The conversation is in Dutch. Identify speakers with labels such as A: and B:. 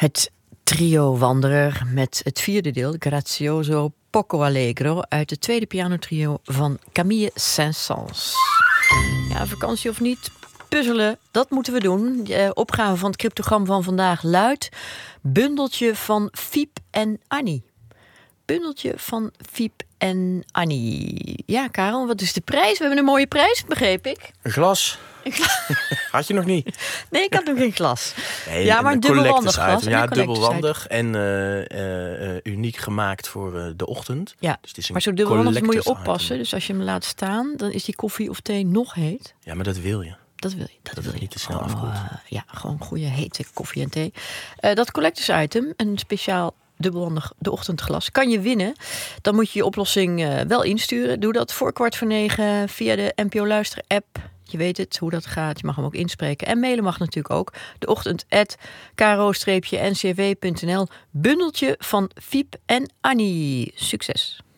A: Het trio Wanderer met het vierde deel, Grazioso Poco Allegro, uit het tweede pianotrio van Camille Saint-Saëns. Ja, vakantie of niet, puzzelen, dat moeten we doen. De opgave van het cryptogram van vandaag luidt: bundeltje van Fiep en Annie. Bundeltje van Fiep en Annie. Ja, Karel, wat is de prijs? We hebben een mooie prijs, begreep ik.
B: Een glas. Had je nog niet?
A: Nee, ik had nog geen glas.
B: Nee,
A: ja, maar een dubbelwandig glas.
B: Ja, dubbelwandig en uniek gemaakt voor de ochtend.
A: Ja,
B: dus het is een
A: maar zo dubbelwandig moet je oppassen.
B: Item.
A: Dus als je hem laat staan, dan is die koffie of thee nog heet.
B: Ja, maar dat wil je.
A: Dat wil je.
B: Dat het niet te snel afkoelt.
A: Ja, gewoon goede hete koffie en thee. Dat collectors item, een speciaal dubbelhandig de ochtendglas, kan je winnen. Dan moet je je oplossing wel insturen. Doe dat voor 8:45 via de NPO Luister app. Je weet het, hoe dat gaat. Je mag hem ook inspreken. En mailen mag natuurlijk ook. deochtend@kro-ncrw.nl. Bundeltje van Fiep en Annie. Succes!